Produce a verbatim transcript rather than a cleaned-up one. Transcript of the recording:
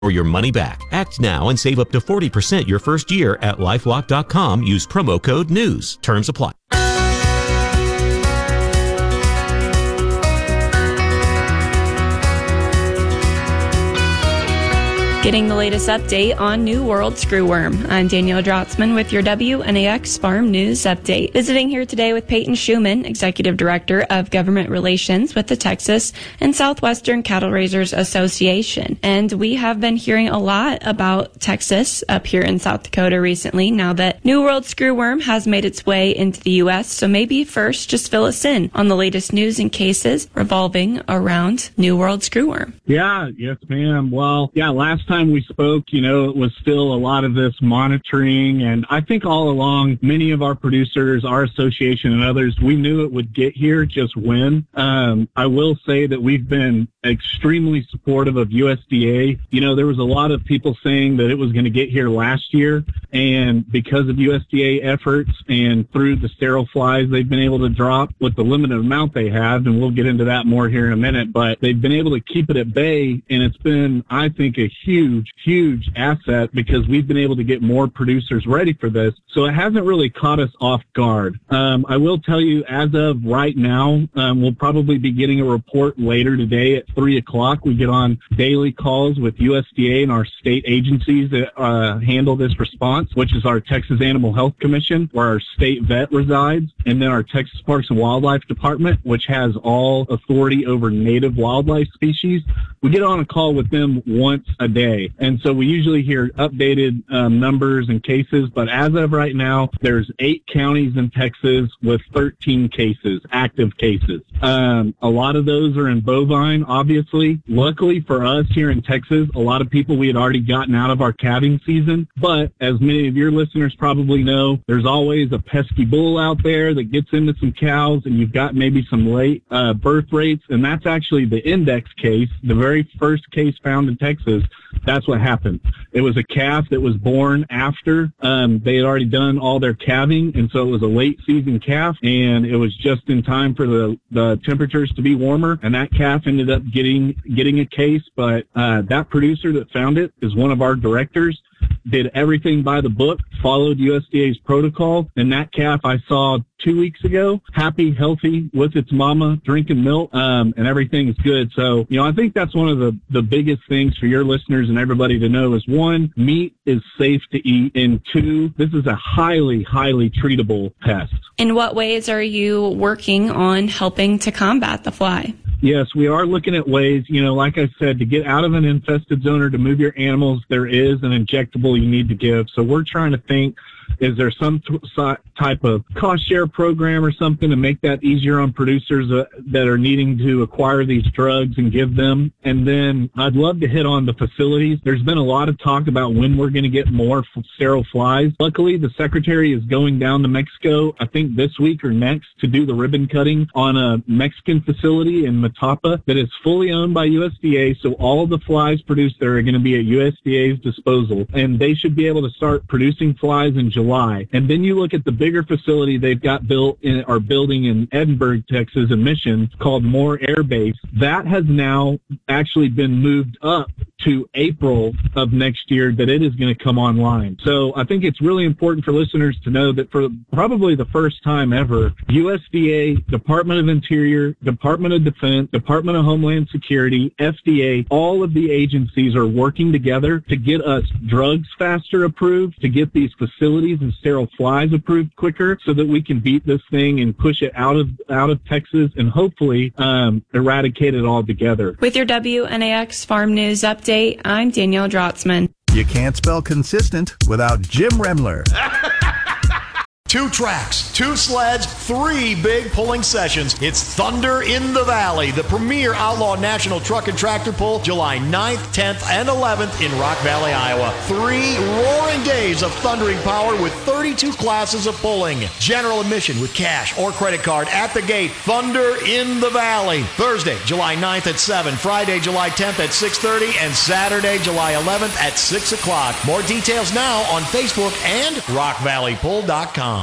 or your money back. Act now and save up to forty percent your first year at LifeLock dot com. Use promo code NEWS. Terms apply. Getting the latest update on New World screwworm. I'm Danielle Drotzman with your W N A X Farm News Update. Visiting here today with Peyton Schumann, Executive Director of Government Relations with the Texas and Southwestern Cattle Raisers Association. And we have been hearing a lot about Texas up here in South Dakota recently, now that New World screwworm has made its way into the U S. So maybe first, just fill us in on the latest news and cases revolving around New World screwworm. Yeah, yes, ma'am. Well, yeah, last time we spoke, you know, it was still a lot of this monitoring, and I think all along, many of our producers, our association and others, we knew it would get here, just when. Um, I will say that we've been extremely supportive of U S D A. You know, there was a lot of people saying that it was going to get here last year, and because of U S D A efforts and through the sterile flies they've been able to drop with the limited amount they have, and we'll get into that more here in a minute, but they've been able to keep it at bay, and it's been, I think, a huge Huge, huge asset because we've been able to get more producers ready for this. So it hasn't really caught us off guard. Um, I will tell you, as of right now, um, we'll probably be getting a report later today at three o'clock. We get on daily calls with U S D A and our state agencies that uh, handle this response, which is our Texas Animal Health Commission, where our state vet resides, and then our Texas Parks and Wildlife Department, which has all authority over native wildlife species. We get on a call with them once a day. And so we usually hear updated um, numbers and cases, but as of right now, there's eight counties in Texas with thirteen cases, active cases. Um, a lot of those are in bovine, obviously. Luckily for us here in Texas, a lot of people, we had already gotten out of our calving season, but as many of your listeners probably know, there's always a pesky bull out there that gets into some cows, and you've got maybe some late uh, birth rates, and that's actually the index case, the very first case found in Texas. That's what happened. It was a calf that was born after um, they had already done all their calving, and so it was a late season calf, and it was just in time for the, the temperatures to be warmer, and that calf ended up getting getting a case, but uh, that producer that found it is one of our directors, did everything by the book, followed U S D A's protocol, and that calf I saw two weeks ago, happy, healthy, with its mama, drinking milk, um, and everything is good. So, you know, I think that's one of the, the biggest things for your listeners and everybody to know is, one, meat is safe to eat, and two, this is a highly, highly treatable pest. In what ways are you working on helping to combat the fly? Yes, we are looking at ways, you know, like I said, to get out of an infested zone or to move your animals, there is an injectable you need to give. So we're trying to think, is there some t- type of cost share program or something to make that easier on producers uh, that are needing to acquire these drugs and give them? And then I'd love to hit on the facilities. There's been a lot of talk about when we're going to get more f- sterile flies. Luckily, the secretary is going down to Mexico, I think this week or next, to do the ribbon cutting on a Mexican facility in Matapa that is fully owned by U S D A. So all of the flies produced there are going to be at U S D A's disposal, and they should be able to start producing flies in July. And then you look at the bigger facility they've got built in, or building in Edinburgh, Texas, and Mission, called Moore Air Base. That has now actually been moved up to April of next year, that it is going to come online. So I think it's really important for listeners to know that for probably the first time ever, U S D A, Department of Interior, Department of Defense, Department of Homeland Security, F D A, all of the agencies are working together to get us drugs faster approved, to get these facilities and sterile flies approved quicker, so that we can beat this thing and push it out of out of Texas and hopefully um, eradicate it altogether. With your W N A X Farm News Update, I'm Danielle Drotzman. You can't spell consistent without Jim Remler. Two tracks, two sleds, three big pulling sessions. It's Thunder in the Valley, the premier outlaw national truck and tractor pull, July ninth, tenth, and eleventh in Rock Valley, Iowa. Three roaring days of thundering power with thirty-two classes of pulling. General admission with cash or credit card at the gate. Thunder in the Valley. Thursday, July ninth at seven, Friday, July tenth at six thirty, and Saturday, July eleventh at six o'clock. More details now on Facebook and rock valley pull dot com.